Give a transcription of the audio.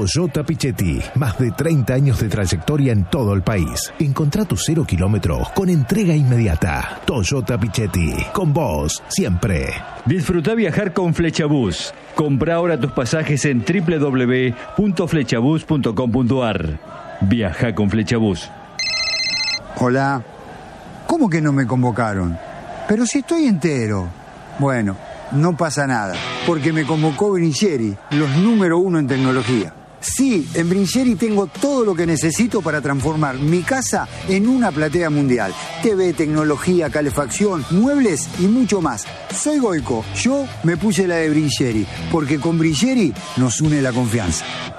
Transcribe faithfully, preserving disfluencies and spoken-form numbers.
Toyota Pichetti, más de treinta años de trayectoria en todo el país. Encontrá tu cero kilómetros con entrega inmediata. Toyota Pichetti, con vos siempre. Disfruta viajar con Flechabús. Compra ahora tus pasajes en doble u doble u doble u punto flechabús punto com punto a r. Viaja con Flechabús. Hola. ¿Cómo que no me convocaron? Pero si estoy entero. Bueno, no pasa nada, porque me convocó Brincheri, los número uno en tecnología. Sí, en Brincheri tengo todo lo que necesito para transformar mi casa en una platea mundial. T V, tecnología, calefacción, muebles y mucho más. Soy Goico, yo me puse la de Brincheri, porque con Brincheri nos une la confianza.